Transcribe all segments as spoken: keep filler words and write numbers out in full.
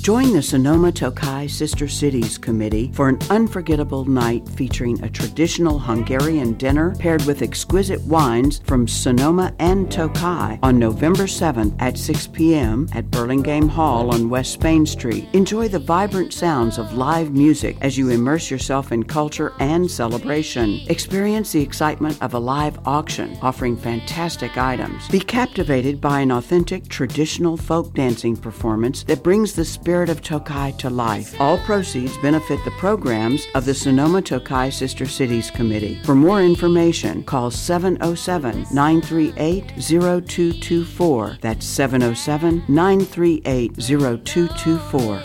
Join the Sonoma Tokai Sister Cities Committee for an unforgettable night featuring a traditional Hungarian dinner paired with exquisite wines from Sonoma and Tokai on November seventh at six p.m. at Burlingame Hall on West Spain Street. Enjoy the vibrant sounds of live music as you immerse yourself in culture and celebration. Experience the excitement of a live auction offering fantastic items. Be captivated by an authentic traditional folk dancing performance that brings the spirit of Tokai to life. All proceeds benefit the programs of the Sonoma Tokai Sister Cities Committee. For more information, call seven oh seven, nine three eight, oh two two four. That's seven oh seven, nine three eight, oh two two four.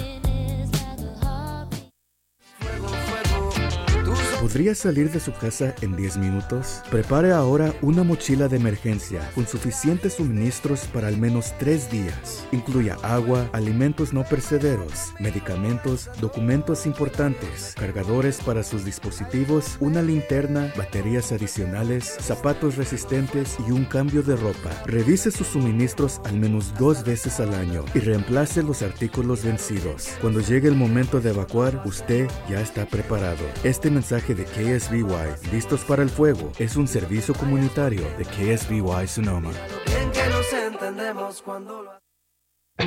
¿Podría salir de su casa en diez minutos? Prepare ahora una mochila de emergencia con suficientes suministros para al menos tres días. Incluya agua, alimentos no perecederos, medicamentos, documentos importantes, cargadores para sus dispositivos, una linterna, baterías adicionales, zapatos resistentes y un cambio de ropa. Revise sus suministros al menos dos veces al año y reemplace los artículos vencidos. Cuando llegue el momento de evacuar, usted ya está preparado. Este mensaje de K S B Y, Listos para el Fuego, es un servicio comunitario de K S B Y Sonoma. Bien que nos entendemos cuando lo...